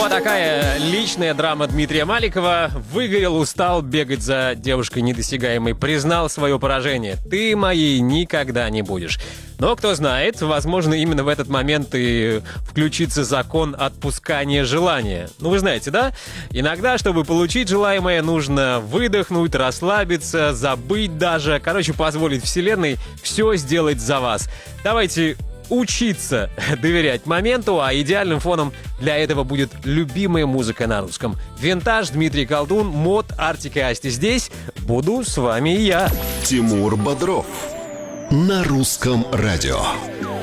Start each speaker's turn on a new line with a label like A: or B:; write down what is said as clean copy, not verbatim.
A: Вот такая личная драма Дмитрия Маликова. Выгорел, устал бегать за девушкой недосягаемой. Признал свое поражение. Ты моей никогда не будешь. Но кто знает, возможно, именно в этот момент и включится закон отпускания желания. Ну, вы знаете, да? Иногда, чтобы получить желаемое, нужно выдохнуть, расслабиться, забыть даже. Короче, позволить Вселенной все сделать за вас. Давайте учиться доверять моменту, а идеальным фоном для этого будет любимая музыка на русском. Винтаж, Дмитрий Колдун, Мод, Артик и Асти здесь. Буду с вами я.
B: Тимур Бодров на русском радио.